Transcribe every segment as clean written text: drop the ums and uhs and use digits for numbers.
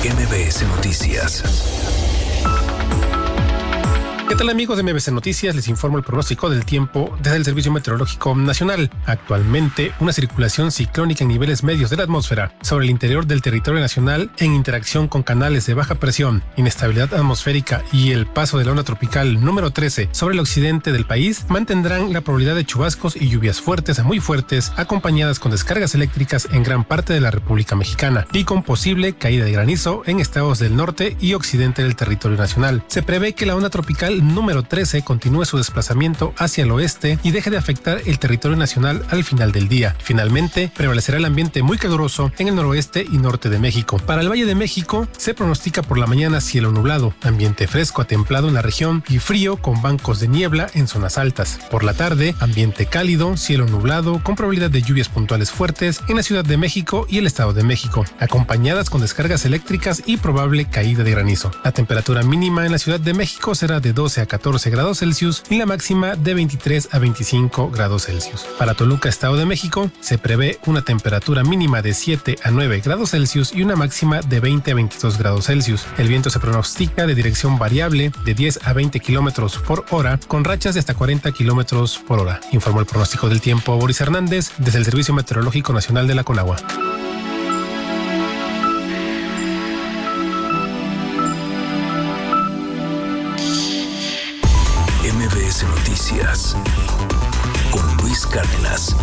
MBS Noticias. ¿Qué tal, amigos de MBS Noticias? Les informo el pronóstico del tiempo desde el Servicio Meteorológico Nacional. Actualmente, una circulación ciclónica en niveles medios de la atmósfera sobre el interior del territorio nacional en interacción con canales de baja presión, inestabilidad atmosférica y el paso de la onda tropical número 13 sobre el occidente del país mantendrán la probabilidad de chubascos y lluvias fuertes a muy fuertes, acompañadas con descargas eléctricas en gran parte de la República Mexicana y con posible caída de granizo en estados del norte y occidente del territorio nacional. Se prevé que la onda tropical número 13 continúe su desplazamiento hacia el oeste y deje de afectar el territorio nacional al final del día. Finalmente, prevalecerá el ambiente muy caluroso en el noroeste y norte de México. Para el Valle de México, se pronostica por la mañana cielo nublado, ambiente fresco a templado en la región y frío con bancos de niebla en zonas altas. Por la tarde, ambiente cálido, cielo nublado, con probabilidad de lluvias puntuales fuertes en la Ciudad de México y el Estado de México, acompañadas con descargas eléctricas y probable caída de granizo. La temperatura mínima en la Ciudad de México será de 12 a 14 grados Celsius y la máxima de 23 a 25 grados Celsius. Para Toluca, Estado de México, se prevé una temperatura mínima de 7 a 9 grados Celsius y una máxima de 20 a 22 grados Celsius. El viento se pronostica de dirección variable de 10 a 20 kilómetros por hora, con rachas de hasta 40 kilómetros por hora, informó el pronóstico del tiempo Boris Hernández desde el Servicio Meteorológico Nacional de la Conagua. MBS Noticias con Luis Cárdenas.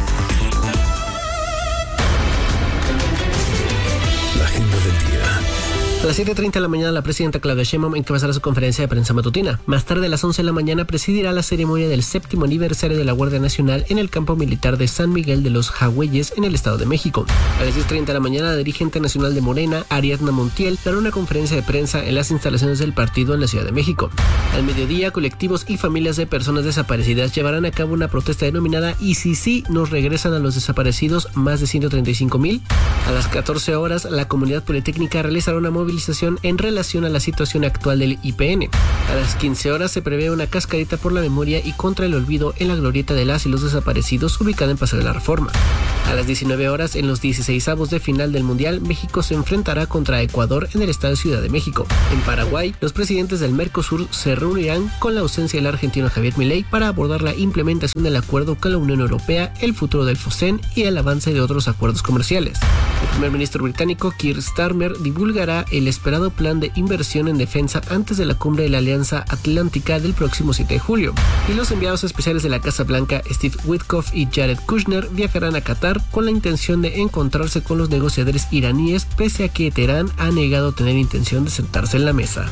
La agenda del día. A las 7:30 de la mañana, la presidenta Claudia Sheinbaum encabezará su conferencia de prensa matutina. Más tarde, a las 11 de la mañana, presidirá la ceremonia del 7º aniversario de la Guardia Nacional en el campo militar de San Miguel de los Jagüeyes, en el Estado de México. A las 10:30 de la mañana, la dirigente nacional de Morena, Ariadna Montiel, dará una conferencia de prensa en las instalaciones del partido en la Ciudad de México. Al mediodía, colectivos y familias de personas desaparecidas llevarán a cabo una protesta denominada "Y si sí nos regresan a los desaparecidos, más de 135,000". A las 14 horas, la comunidad politécnica realizará una movilización en relación a la situación actual del IPN. A las 15 horas se prevé una cascarita por la memoria y contra el olvido en la glorieta de las y los desaparecidos, ubicada en Paseo de la Reforma. A las 19 horas, en los 16avos de final del Mundial, México se enfrentará contra Ecuador en el Estadio Ciudad de México. En Paraguay, los presidentes del Mercosur se reunirán con la ausencia del argentino Javier Milei para abordar la implementación del acuerdo con la Unión Europea, el futuro del FOSEN y el avance de otros acuerdos comerciales. El primer ministro británico Keir Starmer divulgará el esperado plan de inversión en defensa antes de la cumbre de la Alianza Atlántica del próximo 7 de julio. Y los enviados especiales de la Casa Blanca, Steve Witkoff y Jared Kushner, viajarán a Qatar con la intención de encontrarse con los negociadores iraníes, pese a que Teherán ha negado tener intención de sentarse en la mesa.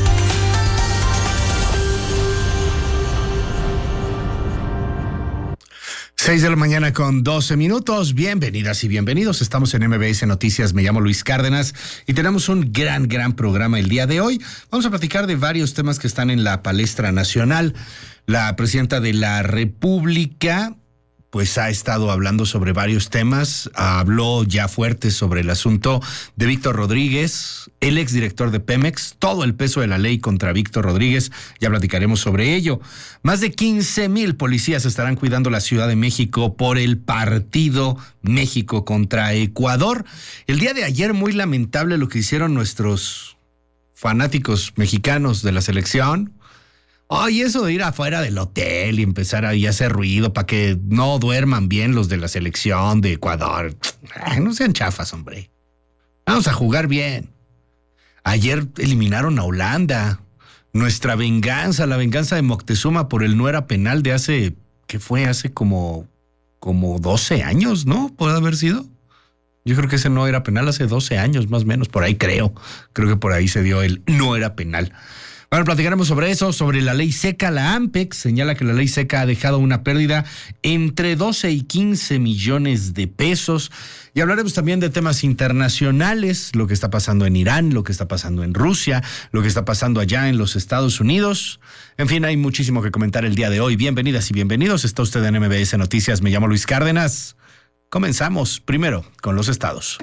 6 de la mañana con 12 minutos. Bienvenidas y bienvenidos. Estamos en MBS Noticias. Me llamo Luis Cárdenas y tenemos un gran programa el día de hoy. Vamos a platicar de varios temas que están en la palestra nacional. La presidenta de la República pues ha estado hablando sobre varios temas. Habló ya fuerte sobre el asunto de Víctor Rodríguez, el exdirector de Pemex, todo el peso de la ley contra Víctor Rodríguez. Ya platicaremos sobre ello. Más de 15,000 policías estarán cuidando la Ciudad de México por el partido México contra Ecuador. El día de ayer, muy lamentable lo que hicieron nuestros fanáticos mexicanos de la selección. Y eso de ir afuera del hotel y empezar ahí a hacer ruido para que no duerman bien los de la selección de Ecuador. No sean chafas, hombre. Vamos a jugar bien. Ayer eliminaron a Holanda. Nuestra venganza, la venganza de Moctezuma por el no era penal de hace, ¿qué fue? Hace como 12 años, ¿no? ¿Puede haber sido? Yo creo que ese no era penal hace 12 años, más o menos. Por ahí creo. Creo que por ahí se dio el no era penal. Bueno, platicaremos sobre eso, sobre la ley seca. La AMPEC señala que la ley seca ha dejado una pérdida entre 12 y 15 millones de pesos. Y hablaremos también de temas internacionales, lo que está pasando en Irán, lo que está pasando en Rusia, lo que está pasando allá en los Estados Unidos. En fin, hay muchísimo que comentar el día de hoy. Bienvenidas y bienvenidos. Está usted en MBS Noticias. Me llamo Luis Cárdenas. Comenzamos primero con los estados.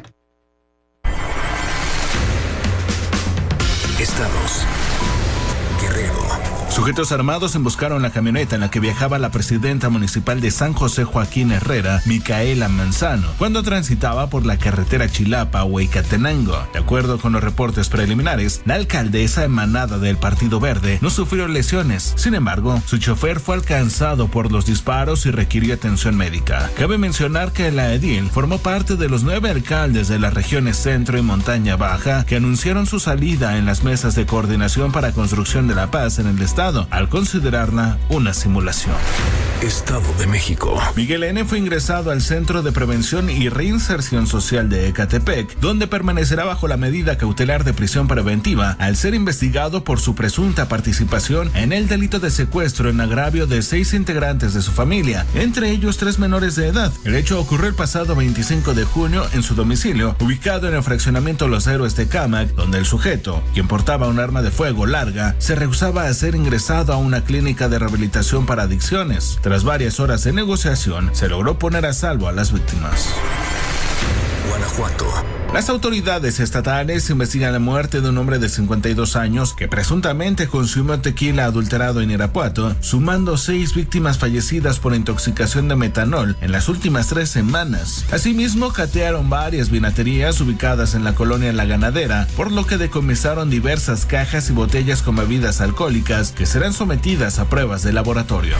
Estados. Guerrero, Sujetos armados emboscaron la camioneta en la que viajaba la presidenta municipal de San José Joaquín Herrera, Micaela Manzano, cuando transitaba por la carretera Chilapa-Huecatenango. De acuerdo con los reportes preliminares, la alcaldesa emanada del Partido Verde no sufrió lesiones. Sin embargo, su chofer fue alcanzado por los disparos y requirió atención médica. Cabe mencionar que la edil formó parte de los 9 alcaldes de las regiones Centro y Montaña Baja que anunciaron su salida en las mesas de coordinación para construcción de la paz en el estado, al considerarla una simulación. Estado de México. Miguel N. fue ingresado al Centro de Prevención y Reinserción Social de Ecatepec, donde permanecerá bajo la medida cautelar de prisión preventiva al ser investigado por su presunta participación en el delito de secuestro en agravio de 6 integrantes de su familia, entre ellos 3 menores de edad. El hecho ocurrió el pasado 25 de junio en su domicilio, ubicado en el fraccionamiento Los Héroes de Cámac, donde el sujeto, quien portaba un arma de fuego larga, se rehusaba a ser ingresado a una clínica de rehabilitación para adicciones. Tras varias horas de negociación, se logró poner a salvo a las víctimas. Guanajuato. Las autoridades estatales investigan la muerte de un hombre de 52 años que presuntamente consumió tequila adulterado en Irapuato, sumando 6 víctimas fallecidas por intoxicación de metanol en las últimas 3 semanas. Asimismo, catearon varias vinaterías ubicadas en la colonia La Ganadera, por lo que decomisaron diversas cajas y botellas con bebidas alcohólicas que serán sometidas a pruebas de laboratorio.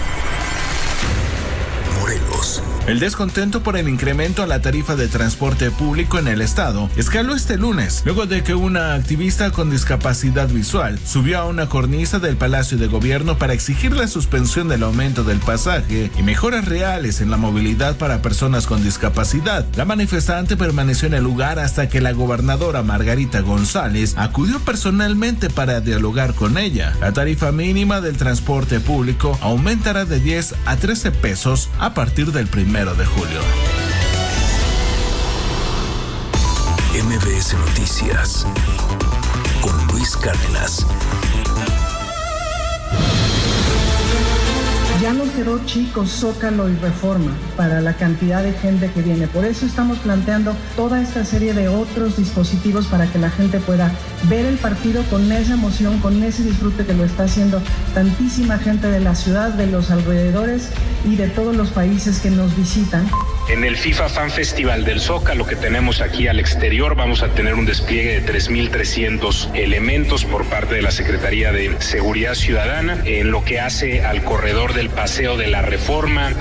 Morelos. El descontento por el incremento a la tarifa de transporte público en el estado escaló este lunes, luego de que una activista con discapacidad visual subió a una cornisa del Palacio de Gobierno para exigir la suspensión del aumento del pasaje y mejoras reales en la movilidad para personas con discapacidad. La manifestante permaneció en el lugar hasta que la gobernadora Margarita González acudió personalmente para dialogar con ella. La tarifa mínima del transporte público aumentará de 10 a 13 pesos a partir del 1 de julio. MBS Noticias con Luis Cárdenas. Ya no quedó chico, Zócalo y Reforma para la cantidad de gente que viene. Por eso estamos planteando toda esta serie de otros dispositivos para que la gente pueda ver el partido con esa emoción, con ese disfrute que lo está haciendo tantísima gente de la ciudad, de los alrededores y de todos los países que nos visitan. En el FIFA Fan Festival del Zócalo que tenemos aquí al exterior vamos a tener un despliegue de 3,300 elementos por parte de la Secretaría de Seguridad Ciudadana en lo que hace al corredor del Paseo de la Reforma.